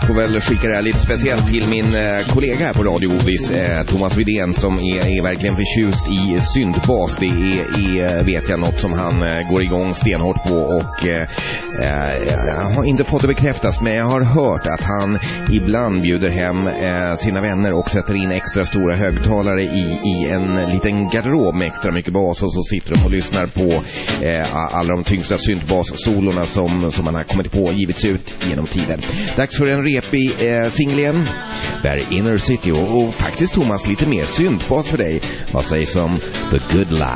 får väl skicka det här lite speciellt till min kollega här på Radio Ovis, Thomas Widén, som är verkligen förtjust i syntbas. Det är vet jag, något som han går igång stenhårt på, och jag har inte fått det bekräftas, men jag har hört att han ibland bjuder hem sina vänner och sätter in extra stora högtalare i en liten garderob med extra mycket bas, och så sitter de och lyssnar på alla de tyngsta syntbas-solorna som man har kommit på och givits ut genom tiden. Dags för en repig singel igen. Där Inner City och faktiskt, Thomas, lite mer syntbas för dig. Vad sägs om The Good Life?